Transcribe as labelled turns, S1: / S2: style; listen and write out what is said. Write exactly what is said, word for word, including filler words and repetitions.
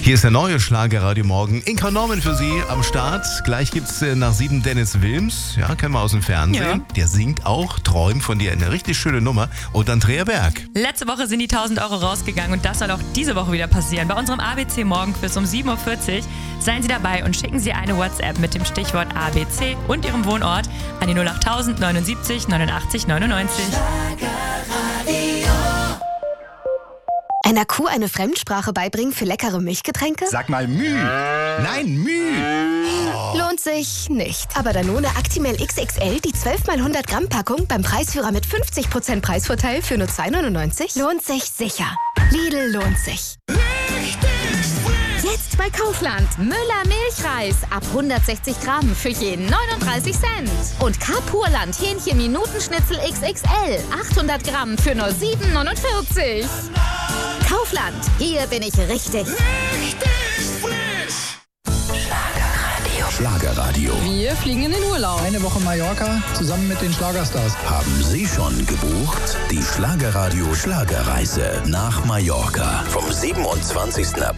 S1: Hier ist der neue Schlagerradio Morgen. Inka Norman für Sie am Start. Gleich gibt's äh, nach sieben Dennis Wilms. Ja, kennen wir aus dem Fernsehen. Ja. Der singt auch Träum von dir. Eine richtig schöne Nummer. Und Andrea Berg.
S2: Letzte Woche sind die tausend Euro rausgegangen und das soll auch diese Woche wieder passieren. Bei unserem A B C Morgenquiz um sieben Uhr vierzig. Seien Sie dabei und schicken Sie eine WhatsApp mit dem Stichwort A B C und Ihrem Wohnort an die null acht null null neunundsiebzig neunundachtzig neunundneunzig.
S3: Einer Kuh eine Fremdsprache beibringen für leckere Milchgetränke?
S4: Sag mal Müh. Nein, Müh.
S3: Oh. Lohnt sich nicht. Aber Danone Actimel X X L, die zwölf mal hundert Gramm Packung beim Preisführer mit fünfzig Prozent Preisvorteil für nur zwei neunundneunzig? Lohnt sich sicher. Lidl lohnt sich.
S5: Jetzt bei Kaufland. Müller Milchreis ab hundertsechzig Gramm für jeden neununddreißig Cent. Und Carpurland Hähnchen Minutenschnitzel X X L achthundert Gramm für nur sieben neunundvierzig. Kaufland, hier bin ich richtig.
S6: Richtig frisch.
S7: Schlagerradio. Schlagerradio.
S8: Wir fliegen in den Urlaub.
S9: Eine Woche Mallorca zusammen mit den Schlagerstars.
S7: Haben Sie schon gebucht? Die Schlagerradio Schlagerreise nach Mallorca vom siebenundzwanzigsten April